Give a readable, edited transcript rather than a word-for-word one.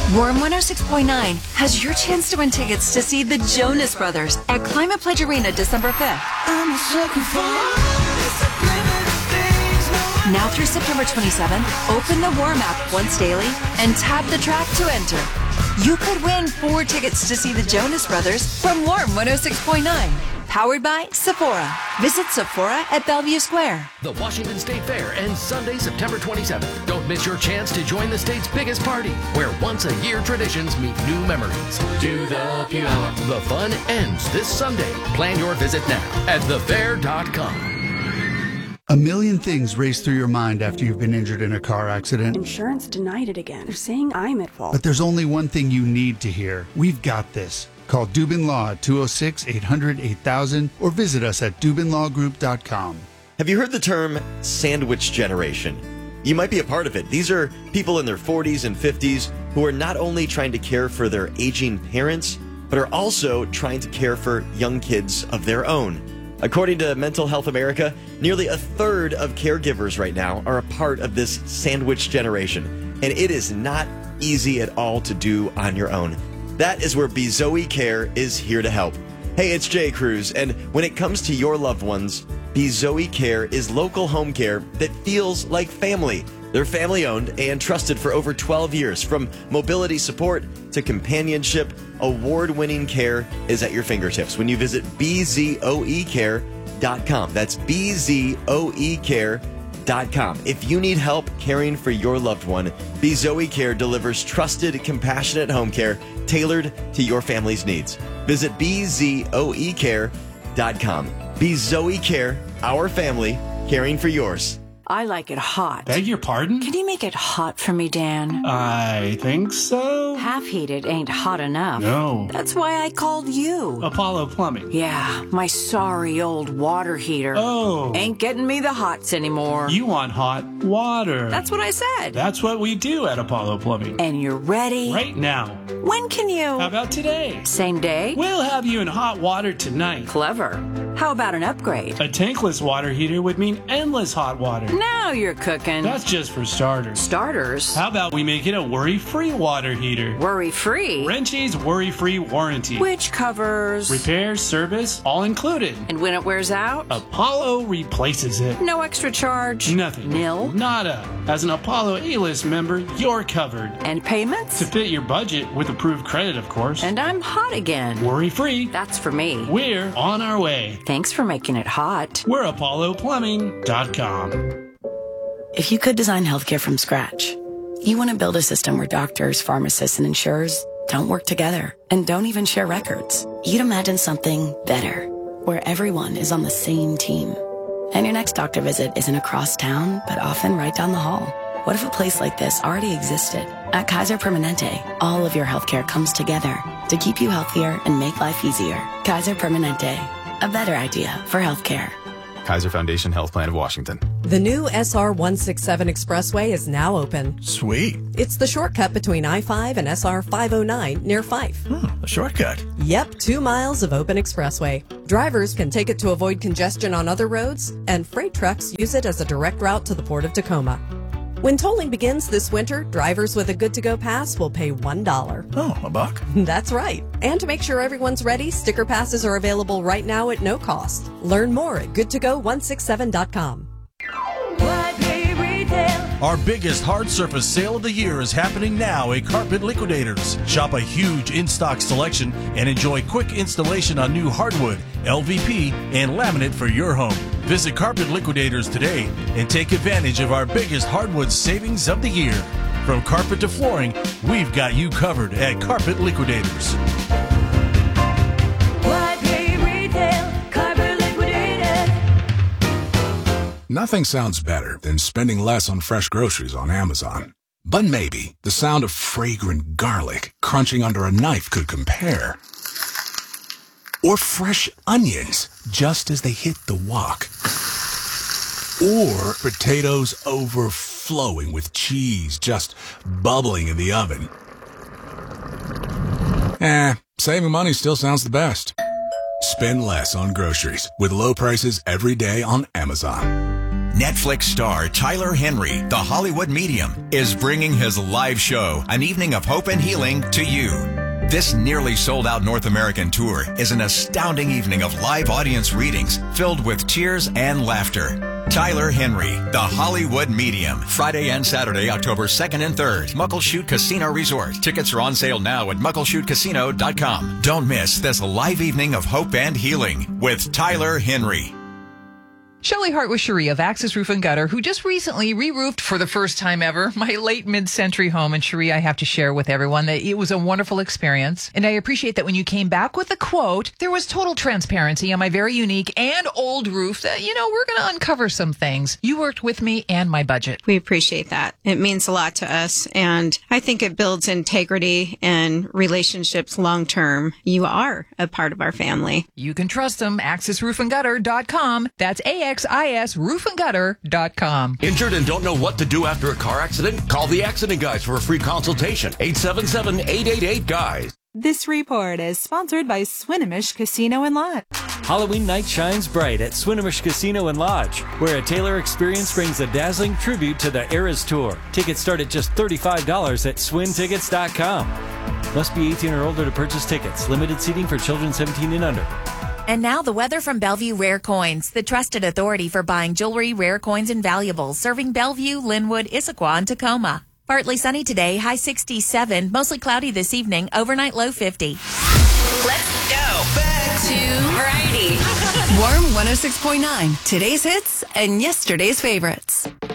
Warm 106.9 has your chance to win tickets to see the Jonas Brothers at Climate Pledge Arena December 5th. Now through September 27th, open the Warm app once daily and tap the track to enter. You could win 4 tickets to see the Jonas Brothers from Warm 106.9. Powered by Sephora. Visit Sephora at Bellevue Square. The Washington State Fair ends Sunday, September 27th. Don't miss your chance to join the state's biggest party, where once-a-year traditions meet new memories. Do the Pew Hour. The fun ends this Sunday. Plan your visit now at thefair.com. A million things race through your mind after you've been injured in a car accident. Insurance denied it again. They're saying I'm at fault. But there's only one thing you need to hear. We've got this. Call Dubin Law at 206-800-8000 or visit us at DubinLawGroup.com. Have you heard the term sandwich generation? You might be a part of it. These are people in their 40s and 50s who are not only trying to care for their aging parents, but are also trying to care for young kids of their own. According to Mental Health America, nearly a third of caregivers right now are a part of this sandwich generation, and it is not easy at all to do on your own. That is where Bezoe Care is here to help. Hey, it's Jay Cruz, and when it comes to your loved ones, Bezoe Care is local home care that feels like family. They're family-owned and trusted for over 12 years. From mobility support to companionship, award-winning care is at your fingertips when you visit bzoecare.com. That's bzoecare.com. If you need help caring for your loved one, Bezoe Care delivers trusted, compassionate home care tailored to your family's needs. Visit bzoecare.com. Bezoe Care, our family, caring for yours. I like it hot. Beg your pardon? Can you make it hot for me, Dan? I think so. Half heated ain't hot enough. No. That's why I called you. Apollo Plumbing. Yeah, my sorry old water heater. Oh. Ain't getting me the hots anymore. You want hot water. That's what I said. That's what we do at Apollo Plumbing. And you're ready? Right now. When can you? How about today? Same day? We'll have you in hot water tonight. Clever. How about an upgrade? A tankless water heater would mean endless hot water. Now you're cooking. That's just for starters. Starters? How about we make it a worry-free water heater? Worry-free? Wrenchie's worry-free warranty. Which covers? Repairs, service, all included. And when it wears out? Apollo replaces it. No extra charge? Nothing. Nil? Nada. As an Apollo A-List member, you're covered. And payments? To fit your budget with approved credit, of course. And I'm hot again. Worry-free. That's for me. We're on our way. Thanks for making it hot. We're ApolloPlumbing.com. If you could design healthcare from scratch, you want to build a system where doctors, pharmacists, and insurers don't work together and don't even share records. You'd imagine something better, where everyone is on the same team. And your next doctor visit isn't across town, but often right down the hall. What if a place like this already existed? At Kaiser Permanente, all of your healthcare comes together to keep you healthier and make life easier. Kaiser Permanente, a better idea for healthcare. Kaiser Foundation Health Plan of Washington. The new SR 167 Expressway is now open. Sweet. It's the shortcut between I-5 and SR 509 near Fife. A shortcut? Yep, 2 miles of open expressway. Drivers can take it to avoid congestion on other roads, and freight trucks use it as a direct route to the Port of Tacoma. When tolling begins this winter, drivers with a good-to-go pass will pay $1. Oh, $1? That's right. And to make sure everyone's ready, sticker passes are available right now at no cost. Learn more at goodtogo167.com. Our biggest hard surface sale of the year is happening now at Carpet Liquidators. Shop a huge in-stock selection and enjoy quick installation on new hardwood, LVP, and laminate for your home. Visit Carpet Liquidators today and take advantage of our biggest hardwood savings of the year. From carpet to flooring, we've got you covered at Carpet Liquidators. Nothing sounds better than spending less on fresh groceries on Amazon. But maybe the sound of fragrant garlic crunching under a knife could compare. Or fresh onions just as they hit the wok. Or potatoes overflowing with cheese just bubbling in the oven. Saving money still sounds the best. Spend less on groceries with low prices every day on Amazon. Netflix star Tyler Henry, the Hollywood medium, is bringing his live show, An Evening of Hope and Healing, to you. This nearly sold-out North American tour is an astounding evening of live audience readings filled with tears and laughter. Tyler Henry, the Hollywood Medium. Friday and Saturday, October 2nd and 3rd, Muckleshoot Casino Resort. Tickets are on sale now at muckleshootcasino.com. Don't miss this live evening of hope and healing with Tyler Henry. Shelley Hart with Cherie of Axis Roof and Gutter, who just recently re-roofed for the first time ever my late mid-century home. And Cherie, I have to share with everyone that it was a wonderful experience. And I appreciate that when you came back with a quote, there was total transparency on my very unique and old roof that, we're going to uncover some things. You worked with me and my budget. We appreciate that. It means a lot to us. And I think it builds integrity and relationships long-term. You are a part of our family. You can trust them. AxisRoofandGutter.com. That's AXISRoofandGutter.com. Injured and don't know what to do after a car accident? Call the Accident Guys for a free consultation. 877-888-GUYS. This report is sponsored by Swinomish Casino and Lodge. Halloween night shines bright at Swinomish Casino and Lodge, where a Taylor experience brings a dazzling tribute to the Eras Tour. Tickets start at just $35 at swintickets.com. Must be 18 or older to purchase tickets. Limited seating for children 17 and under. And now the weather from Bellevue Rare Coins, the trusted authority for buying jewelry, rare coins, and valuables, serving Bellevue, Linwood, Issaquah, and Tacoma. Partly sunny today, high 67, mostly cloudy this evening, overnight low 50. Let's go back to Variety. Warm 106.9, today's hits and yesterday's favorites.